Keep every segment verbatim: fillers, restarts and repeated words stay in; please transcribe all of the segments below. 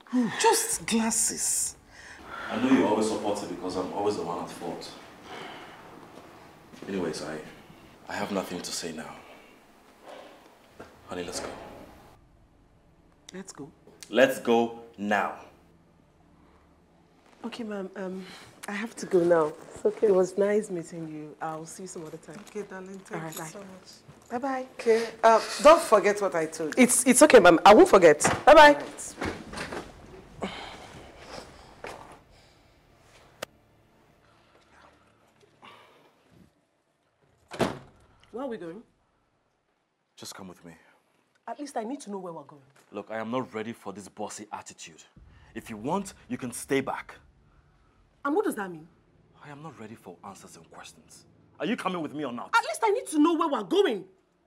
Just glasses. I know you always support it because I'm always the one at fault. Anyways, I, I have nothing to say now. Honey, let's go. Let's go. Let's go now. Okay, ma'am. Um, I have to go now. It's okay. It was nice meeting you. I'll see you some other time. Okay, darling. Thank right, you bye. so much. Bye-bye. Okay. Uh, don't forget what I told you. It's, it's okay, ma'am. I won't forget. Bye-bye. Right. Where are we going? Just come with me. At least I need to know where we're going. Look, I am not ready for this bossy attitude. If you want, you can stay back. And what does that mean? I am not ready for answers and questions. Are you coming with me or not? At least I need to know where we're going.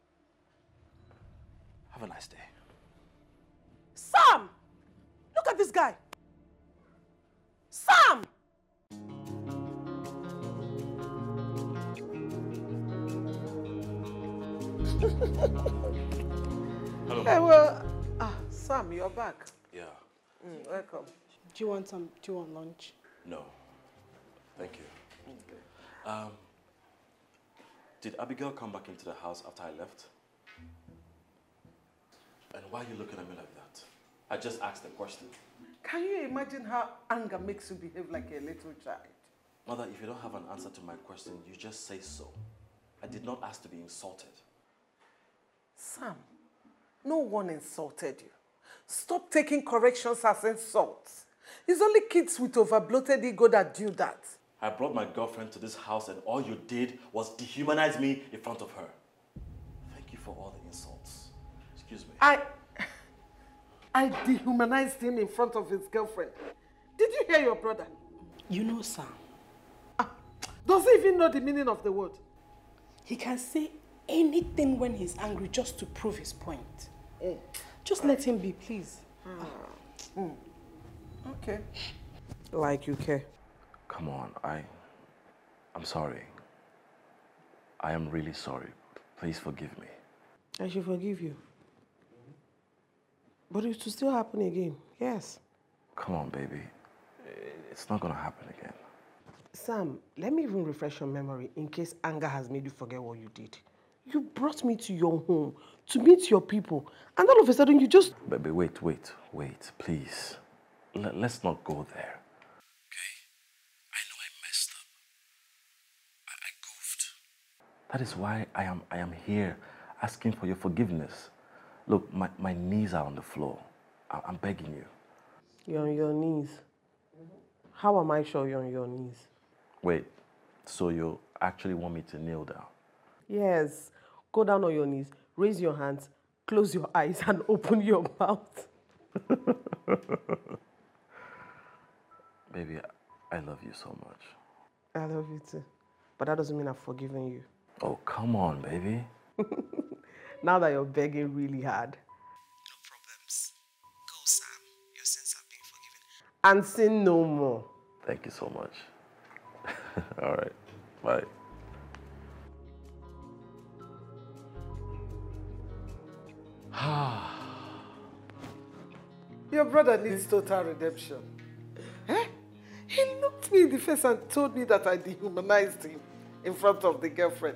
Have a nice day. Sam! Look at this guy. Sam! Hello. Hey, well, ah, Sam, you're back. Yeah. Mm, welcome. Do you want some? Do you want lunch? No. Thank you. Okay. Um, did Abigail come back into the house after I left? And why are you looking at me like that? I just asked a question. Can you imagine how anger makes you behave like a little child? Mother, if you don't have an answer to my question, you just say so. I did not ask to be insulted. Sam, no one insulted you. Stop taking corrections as insults. It's only kids with over-bloated ego that do that. I brought my girlfriend to this house and all you did was dehumanize me in front of her. Thank you for all the insults. Excuse me. I... I dehumanized him in front of his girlfriend. Did you hear your brother? You know, Sam. Ah, does he even know the meaning of the word? He can say anything when he's angry just to prove his point. Mm. Just let him be, please. Ah. Mm. Okay. Like you care. Come on, I... I'm sorry. I am really sorry. Please forgive me. I should forgive you. But it will still happen again. Yes. Come on, baby. It's not gonna happen again. Sam, let me even refresh your memory in case anger has made you forget what you did. You brought me to your home to meet your people, and all of a sudden you just... Baby, wait, wait, wait, please. L- let's not go there. Okay? I know I messed up. I, I goofed. That is why I am, I am here asking for your forgiveness. Look, my, my knees are on the floor. I, I'm begging you. You're on your knees. How am I sure you're on your knees? Wait, so you actually want me to kneel down? Yes. Go down on your knees, raise your hands, close your eyes, and open your mouth. Baby, I love you so much. I love you too. But that doesn't mean I've forgiven you. Oh, come on, baby. Now that you're begging really hard. No problems. Go, Sam. Your sins have been forgiven. And sin no more. Thank you so much. All right. Bye. Your brother needs total redemption. Eh? He looked me in the face and told me that I dehumanized him in front of the girlfriend.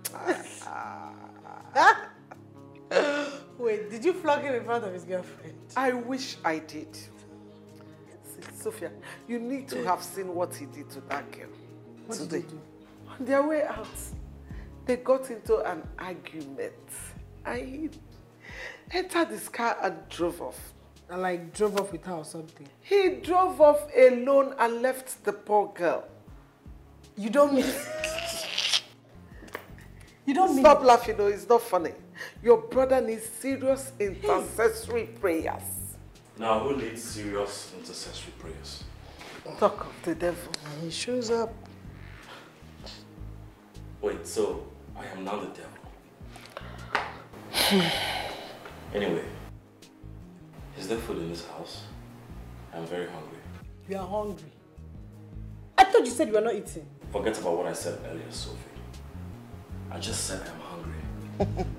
Wait, did you flog him in front of his girlfriend? I wish I did. See, Sophia, you need to have seen what he did to that girl What today. did he do? On their way out, they got into an argument. I entered his car and drove off. And like drove off with her or something? He drove off alone and left the poor girl. You don't mean... you don't mean... Stop laughing, no, it's not funny. Your brother needs serious intercessory prayers. Now, who needs serious intercessory prayers? Talk of the devil. He shows up. Wait, so I am now the devil. Anyway, is there food in this house? I'm very hungry. You are hungry. I thought you said you were not eating. Forget about what I said earlier, Sophie. I just said I'm hungry.